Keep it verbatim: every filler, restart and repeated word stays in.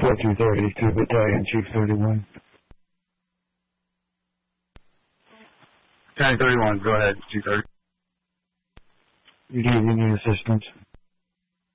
Report two thirty to Battalion Chief thirty-one. Battalion thirty-one, go ahead, Chief thirty. You do you need assistance?